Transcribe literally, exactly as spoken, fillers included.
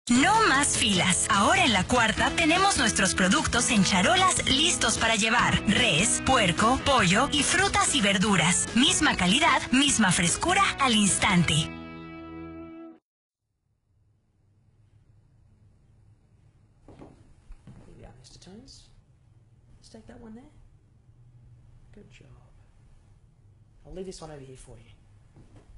No más filas. Ahora en la Cuarta tenemos nuestros productos en charolas listos para llevar. Res, puerco, pollo y frutas y verduras. Misma calidad, misma frescura al instante. Here we are, mister Tones. Let's take that one there. Good job. I'll leave this one over here for you.